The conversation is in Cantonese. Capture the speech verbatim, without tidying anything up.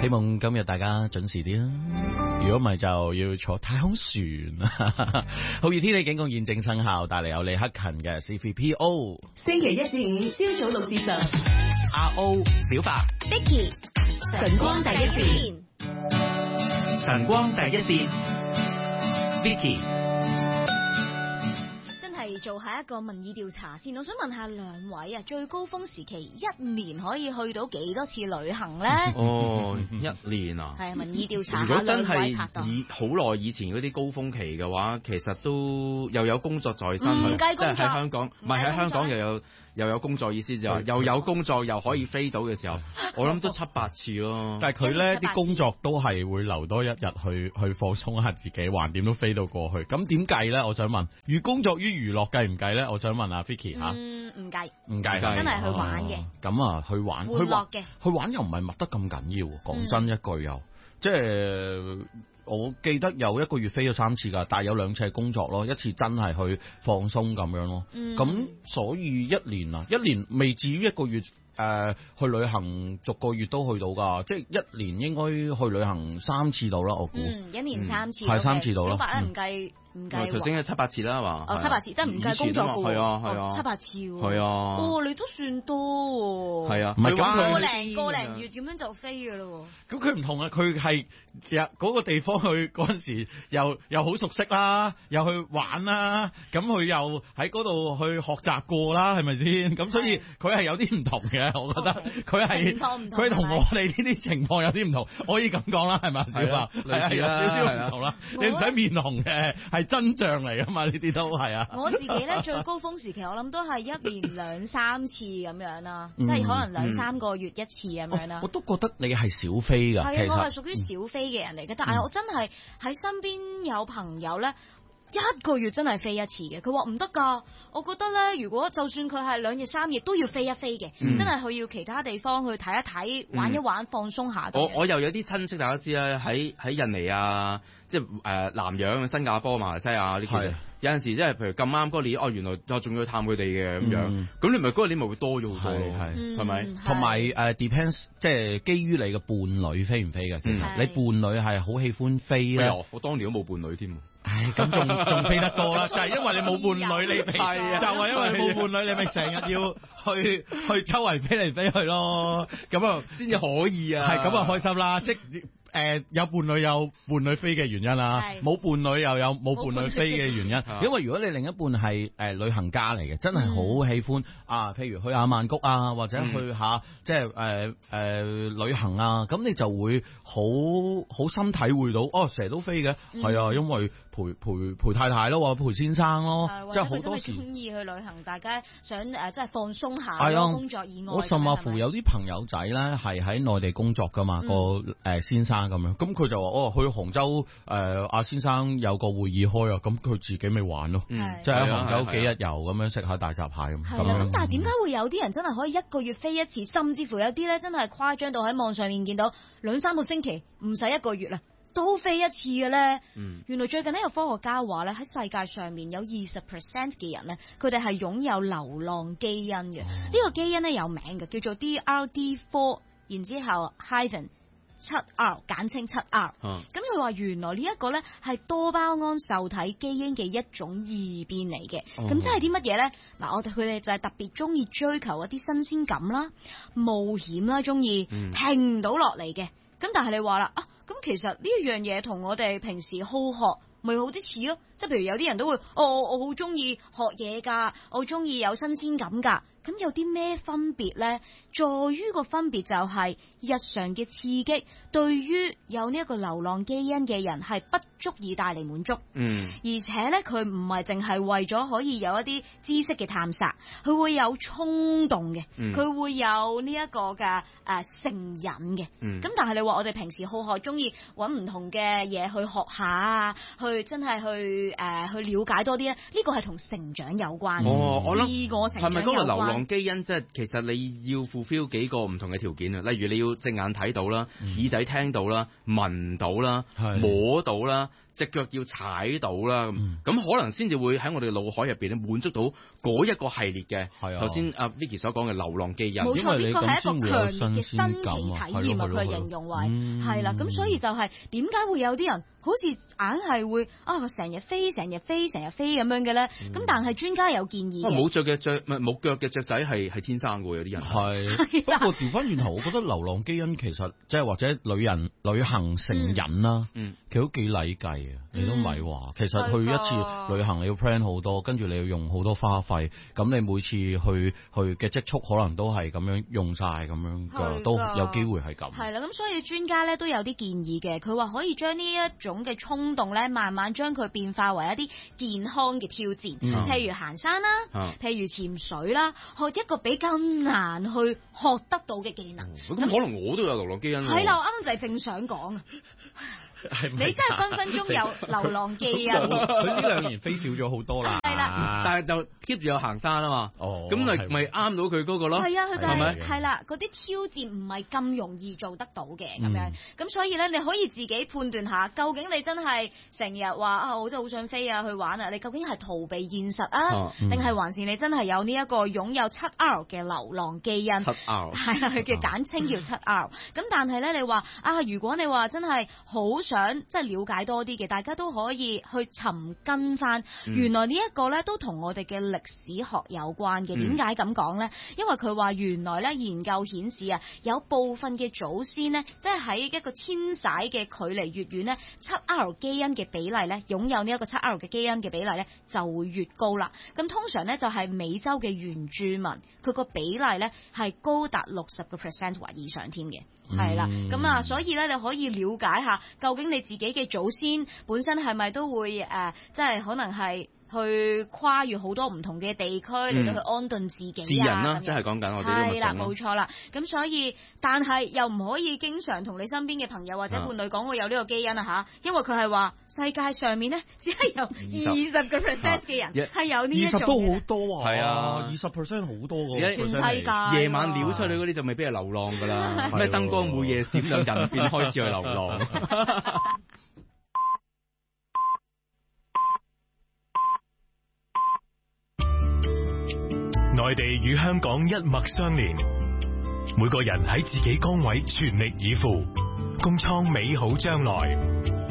希望今日大家準時啲啦，如果唔係就要坐太空船。酷熱天氣警告現正生效，帶嚟有李克勤嘅 C三 P O。 星期一至五朝早六至十， 阿 O 小白 Vicky 晨光第一線， 晨光第一線 Vicky。 做下一個民意調查先，我想問下兩位啊，最高峰時期一年可以去到幾多次旅行咧？ 哦，一年啊， 係民意調查下。 如果真係係以好耐以前嗰啲高峰期嘅話，其實都又有工作在身， 唔計工作， 即係喺香港，唔係喺香港又有又有工作，意思就係又有工作又可以飛到嘅時候，我諗都七八次咯。 但係佢咧啲工作都係會留多一日去去放鬆下自己，橫掂都飛到過去。咁點計咧？我想問，寓工作於娛樂計唔計咧？我想問阿 Vicky 吓， 嗯，唔計， 唔計， 真係去玩嘅。 咁啊，去玩， 玩樂嘅， 去玩又唔係密得咁緊要。講真一句又，即係我記得有一個月飛咗三次㗎，但係有兩次係工作咯，一次真係去放鬆咁樣咯。咁所以一年啊，一年未至於一個月。誒、呃，去旅行逐個月都去到噶，即係一年應該去旅行三次到啦，我估。 嗯，一年三次， 係、嗯、三次到啦。 小白咧唔計唔計。 頭先係七八次啦，係嘛？ 哦，七八次，即係唔計工作嘅。 係啊，係啊， 七八次。 係啊。 哦，你都算多。 係啊， 唔係咁佢個零個零月咁樣就飛嘅咯。 咁佢唔同啊，佢係嗰個地方去嗰陣時又又好熟悉啦，又去玩啦，咁佢又喺嗰度去學習過啦，係咪先？咁所以佢係有啲唔同嘅，我覺得。Okay. 佢係佢同我哋呢啲情況有啲唔同，可以咁講啦，係咪？小白係啊，有少少唔同啦。你唔使面紅嘅，係真相嚟噶嘛？呢啲都係啊。 我自己咧最高峰時期，我諗都係一年兩三次咁樣啦，即係可能兩三個月一次咁樣啦。 我都覺得你係少飛㗎。 係啊，我係屬於少飛嘅人嚟嘅，但係我真係喺身邊有朋友咧。一個月真係飛一次嘅，佢話唔得㗎。我覺得咧，如果就算佢係兩日三夜都要飛一飛嘅，嗯、真係佢要其他地方去睇一睇、玩一玩、嗯、放鬆下。 我我又有啲親戚，大家知啦，喺喺印尼啊，即係誒、呃、南洋、新加坡、馬來西亞呢啲，有陣時即係譬如咁啱嗰年，哦原來我仲要探佢哋嘅咁樣，咁、嗯、你咪嗰年咪會多咗好多，係係咪？ 同埋誒 depends， 即係基於你嘅伴侶飛唔飛嘅，其實你伴侶係好喜歡飛咧、哎。 我當年都冇伴侶添。 唉，咁仲仲飛得多啦，就係因為你冇伴侶，你飛，啊、就係因為你冇伴侶，你咪成日要去去周圍飛嚟飛去咯，咁啊先至可以啊，係咁啊開心啦，即係誒、呃、有伴侶有伴侶飛嘅原因啦，冇伴侶又有冇伴侶飛嘅原因，因為如果你另一半係誒、呃、旅行家嚟嘅，真係好喜歡、嗯、啊，譬如去下曼谷啊，或者去下、嗯、即係誒誒旅行啊，咁你就會好好深體會到，哦，成日都飛嘅，係、嗯、啊，因為。陪陪陪太太咯，或者陪先生咯，即係好多時中意去旅行，大家想誒、呃，即係放鬆下。 係啊， 工作以外。 我甚至乎有啲朋友仔咧，係喺內地工作噶嘛，嗯、個誒、呃、先生咁樣，咁佢就話哦，去杭州誒，阿、呃、先生有個會議開啊，咁佢自己咪玩咯，即係喺杭州幾日遊咁樣食下大閘蟹咁。 係啊，咁但係點解會有啲人真係可以一個月飛一次，甚至乎有啲咧真係誇張到喺網上面見到兩三個星期唔使一個月啦。都飛一次嘅咧，嗯、原來最近呢有科學家話咧，喺世界上面有二十 percent 嘅人咧，佢哋係擁有流浪基因嘅。呢、哦、個基因咧有名嘅，叫做 D R D 四，然之後 hyphen 七 R， 簡稱七 R。咁佢話原來呢一個咧係多巴胺受體基因嘅一種異變嚟嘅。咁、哦、即係啲乜嘢咧？嗱，我哋佢哋就係特別中意追求一啲新鮮感啦、冒險啦，中意停唔到落嚟嘅。咁、嗯、但係你話啦啊。咁其實呢一樣嘢同我哋平時好學咪好啲似咯，即係譬如有啲人都會，哦，我好中意學嘢噶，我中意有新鮮感噶。咁有啲咩分別咧？在於個分別就係日常嘅刺激對於有呢一個流浪基因嘅人係不足以帶嚟滿足。嗯，而且咧佢唔係淨係為咗可以有一啲知識嘅探索，佢會有衝動嘅，佢、嗯、會有呢一個嘅誒、呃、成癮嘅。咁、嗯、但係你話我哋平時好學中意揾唔同嘅嘢去學下啊，去真係去誒、呃、去了解多啲咧，呢、這個係同成長有關。 哦，我諗自我成長有關。 狼基因即係其實你要 fulfill 幾個唔同嘅條件啊，例如你要隻眼睇到啦， 嗯、 耳仔聽到啦，聞到啦，摸到啦。隻腳要踩到啦，咁、嗯、可能先至會喺我哋嘅腦海入邊咧滿足到嗰一個系列嘅。頭先阿 Vicky 所講嘅流浪基因， 冇錯，呢個係一個強烈嘅新奇體驗啊！佢係形容為係啦，咁、嗯、所以就係點解會有啲人好似硬係會啊成日飛、成日飛、成日飛咁樣嘅咧？咁、嗯、但係專家有建議嘅， 冇腳嘅雀唔係冇腳嘅雀仔係係天生嘅，有啲人係。不過調翻轉頭，我覺得流浪基因其實即係或者旅人旅行成癮啦， 嗯， 佢都幾禮計。你都咪話，其實去一次旅行你要 plan 好多，跟住你要用好多花費，咁你每次去去嘅積蓄可能都係咁樣用晒咁樣㗎，都有機會係咁。 係啦，咁所以專家咧都有啲建議嘅，佢話可以將呢一種嘅衝動咧，慢慢將佢變化為一啲健康嘅挑戰，嗯、譬如行山啦，嗯、譬如潛水啦，學一個比較難去學得到嘅技能。 咁、嗯、可能我都有流浪基因喎。 係啦，我啱啱就係正想講啊。你真係分分鐘有流浪基因。 佢呢兩年飛少咗好多啦。 係啦， 但係就 keep 住有行山啊嘛。哦，咁咪咪啱到佢嗰個咯。 係啊，佢就係係啦，嗰啲挑戰唔係咁容易做得到嘅咁樣。咁所以咧，你可以自己判斷下，究竟你真係成日話啊，我真係好想飛啊，去玩啊，你究竟係逃避現實啊，定係還是你真係有呢一個擁有七 R 嘅流浪基因？ 七 R 係啊，佢嘅簡稱叫七 R。咁但係咧，你話啊，如果你話真係好想想即係了解多啲嘅，大家都可以去尋根翻。原來呢一個咧都同我哋嘅歷史學有關嘅。點解咁講咧？因為佢話原來咧研究顯示啊，有部分嘅祖先咧，即係喺一個遷徙嘅距離越遠咧，七 R 基因嘅比例咧，擁有呢一個七 R 嘅基因嘅比例咧就會越高啦。咁通常咧就係美洲嘅原住民，佢個比例咧係高達六十個 percent 或以上添嘅。係啦，咁啊，所以咧你可以了解下，究竟你自己嘅祖先本身係咪都會誒、呃，即係可能係去跨越好多唔同嘅地區嚟到去安頓自己啊？ 智人啦，即係講緊我哋呢個物種。係啦， 冇錯啦。咁所以，但係又唔可以經常同你身邊嘅朋友或者伴侶講我有呢個基因啊吓，因為佢係話世界上面咧只係有二十個 percent 嘅人係有呢一種。 二十都好多啊！ 係啊， 二十 percent 好多㗎。 全世界夜晚撩出去嗰啲就未必係流浪㗎啦，咩燈光每夜閃亮，人便開始去流浪。 內地與香港一脈相連，每個人喺自己崗位全力以赴，共創美好將來。